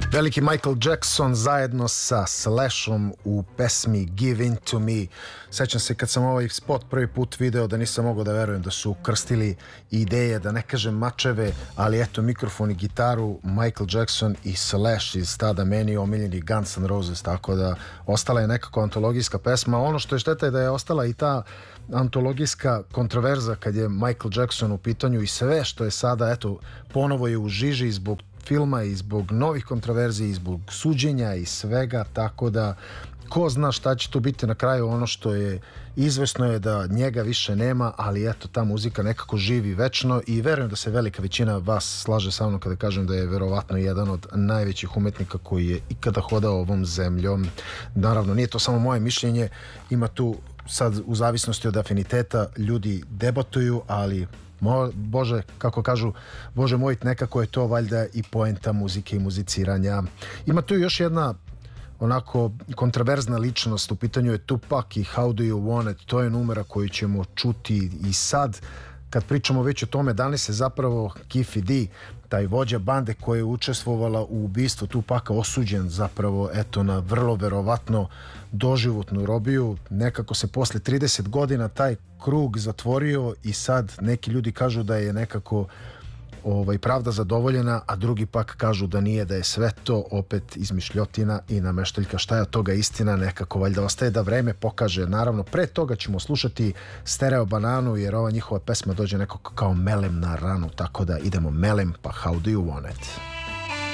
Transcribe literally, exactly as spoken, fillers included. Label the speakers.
Speaker 1: Veliki Michael Jackson zajedno sa Slashom u pesmi Give In To Me. Sećam se kad sam ovaj spot prvi put video da nisam mogao da verujem da su krstili ideje, da ne kažem mačeve, ali eto mikrofon i gitaru, Michael Jackson i Slash iz tada meni omiljeni Guns N' Roses, tako da ostala je nekako antologijska pesma. Ono što je šteta je da je ostala i ta antologijska kontroverza kad je Michael Jackson u pitanju i sve što je sada, eto, ponovo je u žiži zbog filma i zbog novih kontroverzija i zbog suđenja i svega, tako da ko zna šta će tu biti na kraju. Ono što je izvesno je da njega više nema, ali eto, ta muzika nekako živi večno i verujem da se velika većina vas slaže sa mnom kada kažem da je verovatno jedan od najvećih umetnika koji je ikada hodao ovom zemljom. Naravno, nije to samo moje mišljenje, ima tu sad u zavisnosti od afiniteta ljudi debatuju, ali Mo, Bože, kako kažu, Bože moj, nekako je to valjda i poenta muzike i muziciranja. Ima tu još jedna onako kontroverzna ličnost, u pitanju je Tupac i How Do You Want It, to je numera koju ćemo čuti i sad. Kad pričamo već o tome, danas je zapravo Keffe D, taj vođa bande koja je učestvovala u ubistvu Tupaca, osuđen zapravo eto na vrlo verovatno doživotnu robiju. Nekako se posle trideset godina taj krug zatvorio i sad neki ljudi kažu da je nekako ovaj, pravda zadovoljena, a drugi pak kažu da nije, da je sve to opet izmišljotina i nameštaljka. Šta je od toga istina, nekako valjda ostaje da vreme pokaže. Naravno, pre toga ćemo slušati Stereo Bananu, jer ova njihova pesma dođe nekako kao melem na ranu, tako da idemo melem, pa How Do You Want It.